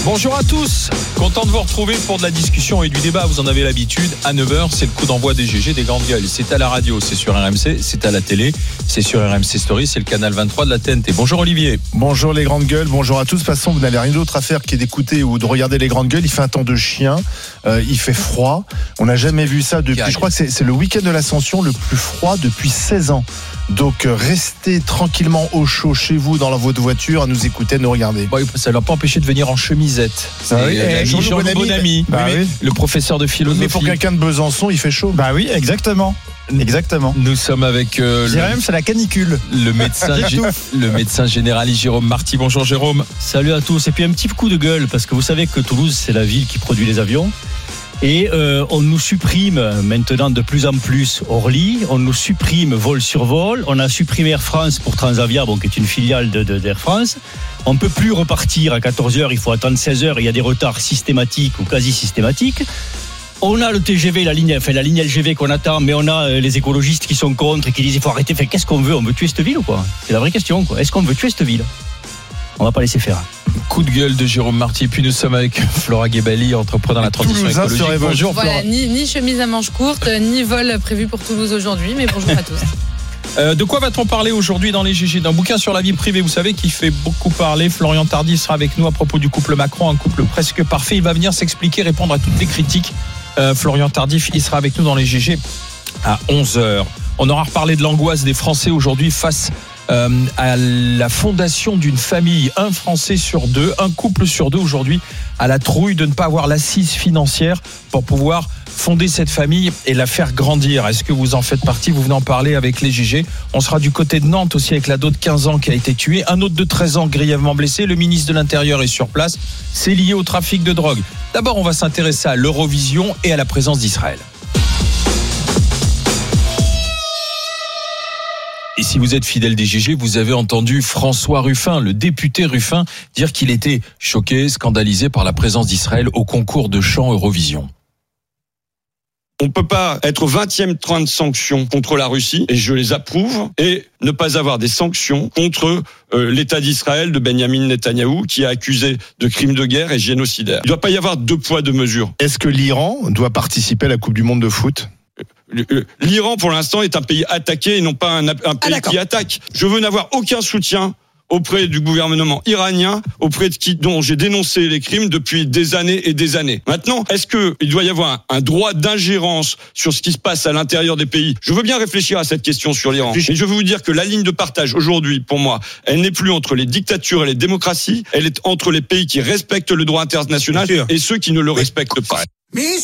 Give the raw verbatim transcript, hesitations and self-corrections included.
Bonjour à tous, content de vous retrouver pour de la discussion et du débat. Vous en avez l'habitude, à neuf heures, c'est le coup d'envoi des G G, des grandes gueules. C'est à la radio, c'est sur R M C, c'est à la télé, c'est sur R M C Story, c'est le canal vingt-trois de la T N T. Bonjour Olivier. Bonjour les grandes gueules, bonjour à tous. De toute façon, vous n'avez rien d'autre à faire que d'écouter ou de regarder les grandes gueules. Il fait un temps de chien, euh, il fait froid. On n'a jamais vu ça depuis, je crois que c'est, c'est le week-end de l'Ascension le plus froid depuis seize ans. Donc euh, restez tranquillement au chaud chez vous dans votre voiture à nous écouter, à nous regarder. Bon, ça ne l'a pas empêché de venir en chemisette. C'est ah oui, l'ami Jean Jean Bonamy, bah, oui, oui. Le professeur de philosophie. Mais pour quelqu'un de Besançon, il fait chaud. Bah oui, exactement. Exactement. Nous sommes avec euh, le, même, c'est la canicule. Le médecin, le médecin généraliste Jérôme Marty. Bonjour Jérôme. Salut à tous. Et puis un petit coup de gueule parce que vous savez que Toulouse, c'est la ville qui produit les avions. Et euh, on nous supprime maintenant de plus en plus Orly, on nous supprime vol sur vol, on a supprimé Air France pour Transavia, bon, qui est une filiale de, de, d'Air France. On ne peut plus repartir à quatorze heures, il faut attendre seize heures, il y a des retards systématiques ou quasi systématiques. On a le T G V, la ligne, enfin, la ligne L G V qu'on attend, mais on a les écologistes qui sont contre et qui disent il faut arrêter. Enfin, qu'est-ce qu'on veut ? On veut tuer cette ville ou quoi ? C'est la vraie question, quoi. Est-ce qu'on veut tuer cette ville ? On va pas laisser faire. Coup de gueule de Jérôme Marty. Puis nous sommes avec Flora Guébali, entrepreneur dans la transition écologique. Bonjour voilà, ni, ni chemise à manches courtes, ni vol prévu pour Toulouse aujourd'hui, mais bonjour à tous. Euh, de quoi va-t-on parler aujourd'hui dans les G G ? D'un bouquin sur la vie privée, vous savez, qui fait beaucoup parler. Florian Tardif sera avec nous à propos du couple Macron, un couple presque parfait. Il va venir s'expliquer, répondre à toutes les critiques. Euh, Florian Tardif, il sera avec nous dans les G G à onze heures. On aura reparlé de l'angoisse des Français aujourd'hui face Euh, à la fondation d'une famille. Un Français sur deux, un couple sur deux aujourd'hui à la trouille de ne pas avoir l'assise financière pour pouvoir fonder cette famille et la faire grandir. Est-ce que vous en faites partie ? Vous venez en parler avec les G G. On sera du côté de Nantes aussi avec l'ado de quinze ans qui a été tué, un autre de treize ans grièvement blessé. Le ministre de l'Intérieur est sur place. C'est lié au trafic de drogue. D'abord, on va s'intéresser à l'Eurovision et à la présence d'Israël. Et si vous êtes fidèle des G G, vous avez entendu François Ruffin, le député Ruffin, dire qu'il était choqué, scandalisé par la présence d'Israël au concours de chant Eurovision. On ne peut pas être vingtième train de sanctions contre la Russie, et je les approuve, et ne pas avoir des sanctions contre euh, l'État d'Israël de Benyamin Netanyahou, qui est accusé de crimes de guerre et génocidaire. Il ne doit pas y avoir deux poids, deux mesures. Est-ce que l'Iran doit participer à la Coupe du Monde de foot ? L'Iran, pour l'instant, est un pays attaqué et non pas un, un pays ah, qui attaque. Je veux n'avoir aucun soutien auprès du gouvernement iranien, auprès de qui, dont j'ai dénoncé les crimes depuis des années et des années. Maintenant, est-ce qu'il doit y avoir un, un droit d'ingérence sur ce qui se passe à l'intérieur des pays ? Je veux bien réfléchir à cette question sur l'Iran. Mais je veux vous dire que la ligne de partage aujourd'hui, pour moi, elle n'est plus entre les dictatures et les démocraties, elle est entre les pays qui respectent le droit international et ceux qui ne le respectent pas.